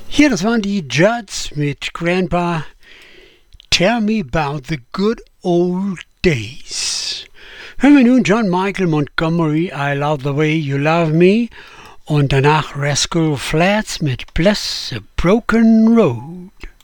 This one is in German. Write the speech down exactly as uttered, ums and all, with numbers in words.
Hier, das waren die Judds mit Grandpa. Tell me about the good old days. Hören wir nun John Michael Montgomery, I Love the Way You Love Me, und danach Rascal Flatts mit Bless a Broken Road.